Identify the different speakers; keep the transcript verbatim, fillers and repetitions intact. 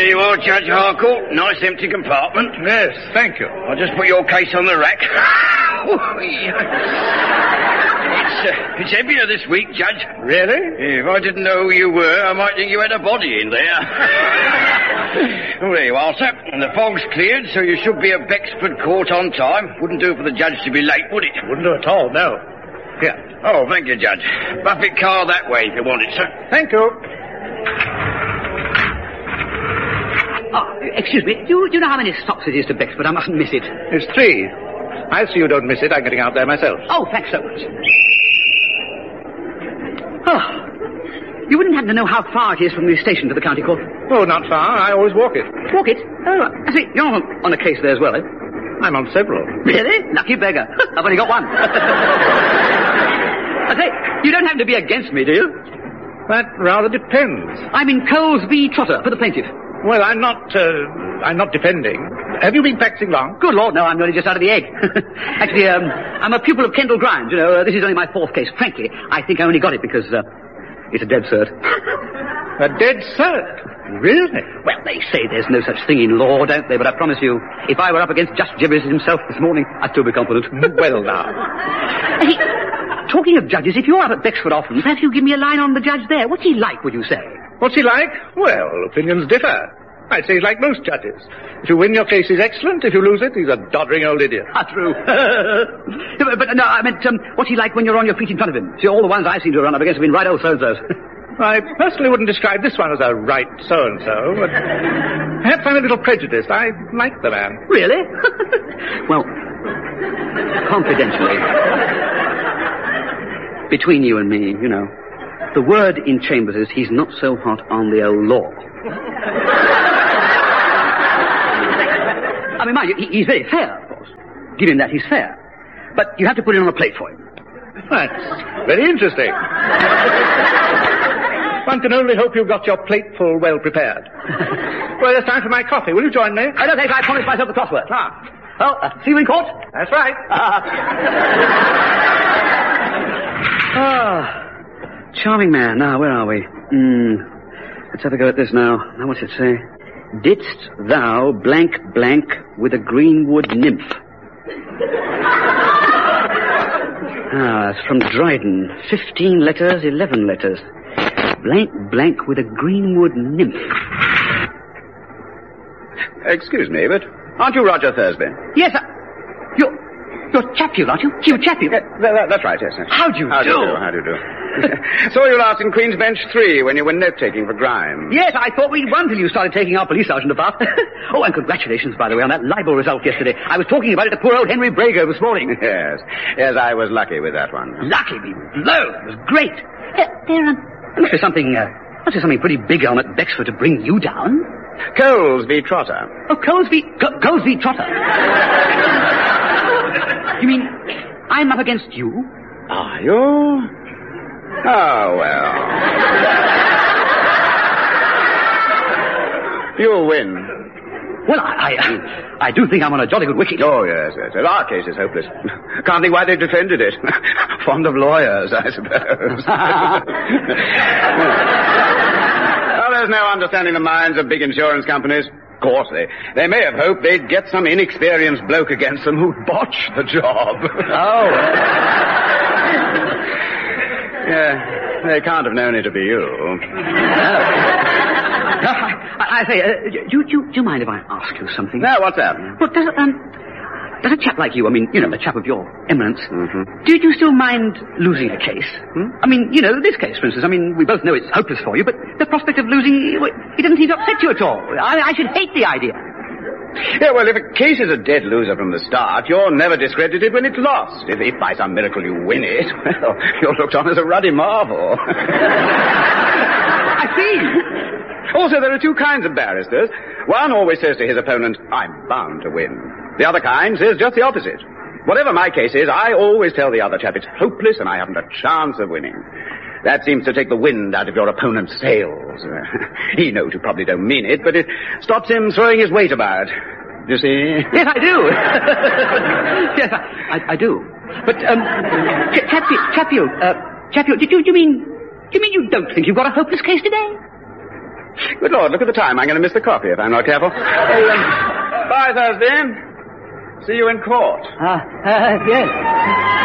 Speaker 1: There you are, Judge Harcourt. Nice empty compartment.
Speaker 2: Yes, thank you.
Speaker 1: I'll just put your case on the rack. It's, uh, it's heavier this week, Judge.
Speaker 2: Really?
Speaker 1: If I didn't know who you were, I might think you had a body in there. Oh, there you are, sir. And the fog's cleared, so you should be at Bexford Court on time. Wouldn't do for the judge to be late, would it?
Speaker 2: Wouldn't do at all, no. Here.
Speaker 1: Oh, thank you, Judge. Buffett car that way if you want it, sir.
Speaker 2: Thank you.
Speaker 3: Oh, excuse me. Do you, do you know how many stops it is to Bexford? I mustn't miss it.
Speaker 2: It's three. I'll see you don't miss it. I'm getting out there myself.
Speaker 3: Oh, thanks so much. Oh, you wouldn't happen to know how far it is from the station to the county court?
Speaker 2: Oh, not far. I always walk it.
Speaker 3: Walk it? Oh, I see. You're on, on a case there as well, eh?
Speaker 2: I'm on several.
Speaker 3: Really? Lucky beggar. I've only got one. I say, you don't happen to be against me, do you?
Speaker 2: That rather depends.
Speaker 3: I'm in Coles v. Trotter for the plaintiff.
Speaker 2: Well, I'm not, uh, I'm not defending. Have you been practicing long?
Speaker 3: Good Lord, no, I'm only just out of the egg. Actually, um, I'm a pupil of Kendall Grimes, you know. Uh, this is only my fourth case. Frankly, I think I only got it because, uh, it's a dead cert.
Speaker 2: A dead cert? Really?
Speaker 3: Well, they say there's no such thing in law, don't they? But I promise you, if I were up against Just Jibbers himself this morning, I'd still be confident.
Speaker 2: Well, now.
Speaker 3: Hey, talking of judges, if you're up at Bexford often, perhaps you give me a line on the judge there. What's he like, would you say?
Speaker 2: What's he like? Well, opinions differ. I'd say he's like most judges. If you win, your case is excellent. If you lose it, he's a doddering old idiot.
Speaker 3: Ah, true. but, but no, I meant, um, what's he like when you're on your feet in front of him? See, all the ones I seem to run up against have been right old so-and-sos.
Speaker 2: I personally wouldn't describe this one as a right so-and-so, but perhaps I'm a little prejudiced. I like the man.
Speaker 3: Really? Well, confidentially, between you and me, you know, the word in Chambers is he's not so hot on the old law. I mean, mind you, he, he's very fair, of course. Give him that, he's fair. But you have to put it on a plate for him.
Speaker 2: That's very interesting. One can only hope you've got your plateful well prepared. Well, it's time for my coffee. Will you join me?
Speaker 3: I don't think I promised myself the crossword. Ah. Oh, uh, see you in court?
Speaker 2: That's right.
Speaker 3: Ah. Ah. Charming man. Now, where are we? Hmm. Let's have a go at this now. Now, what's it say? Didst thou blank blank with a greenwood nymph? Ah, it's from Dryden. Fifteen letters, eleven letters. Blank blank with a greenwood nymph.
Speaker 1: Excuse me, but aren't you Roger Thursby?
Speaker 3: Yes, I... You're... You're Chatfield, aren't you? Hugh Chatfield.
Speaker 1: Uh, that, that, that's right, yes. yes.
Speaker 3: How do you
Speaker 1: How do
Speaker 3: do?
Speaker 1: you do? How do you do? Saw you last in Queen's Bench three when you were note-taking for Grimes.
Speaker 3: Yes, I thought we'd won till you started taking our police sergeant apart. Oh, and congratulations, by the way, on that libel result yesterday. I was talking about it to poor old Henry Brago this morning.
Speaker 1: Yes. Yes, I was lucky with that one.
Speaker 3: Lucky me blown. It was great. Uh, there, um, must be something, uh, must be something pretty big on at Bexford to bring you down.
Speaker 1: Coles v. Trotter.
Speaker 3: Oh, Coles v... Co- Coles v. Trotter. You mean I'm up against you?
Speaker 1: Are you? Oh, well. You'll win.
Speaker 3: Well, I, I, uh, I do think I'm on a jolly good wicket.
Speaker 1: Oh, yes, yes. Well, our case is hopeless. Can't think why they defended it. Fond of lawyers, I suppose. Well, there's no understanding the minds of big insurance companies. Of course, they, they may have hoped they'd get some inexperienced bloke against them who'd botch the job.
Speaker 3: Oh.
Speaker 1: Yeah, they can't have known it to be you.
Speaker 3: No. No, I, I say, uh, do, do, do you mind if I ask you something?
Speaker 1: Now, what's that?
Speaker 3: Well, does, um, does a chap like you, I mean, you know, a chap of your eminence,
Speaker 1: Mm-hmm.
Speaker 3: do, do you still mind losing a case? Hmm? I mean, you know, this case, for instance, I mean, we both know it's hopeless for you, but the prospect of losing, well, it doesn't seem to upset you at all. I, I should hate the idea.
Speaker 1: Yeah, well, if a case is a dead loser from the start, you're never discredited when it's lost. If, if by some miracle you win it, well, you're looked on as a ruddy marvel.
Speaker 3: I see.
Speaker 1: Also, there are two kinds of barristers. One always says to his opponent, I'm bound to win. The other kind says just the opposite. Whatever my case is, I always tell the other chap it's hopeless and I haven't a chance of winning. That seems to take the wind out of your opponent's sails. He knows you probably don't mean it, but it stops him throwing his weight about. You see?
Speaker 3: Yes, I do. Yes, I, I, I do. But, um, Ch- Chatfield, Chatfield, uh, Chatfield, do, do, do you mean, do you mean you don't think you've got a hopeless case today?
Speaker 1: Good Lord, look at the time. I'm going to miss the coffee if I'm not careful. Hey, um, bye, Thursday. See you in court.
Speaker 4: Ah, uh, uh, yes.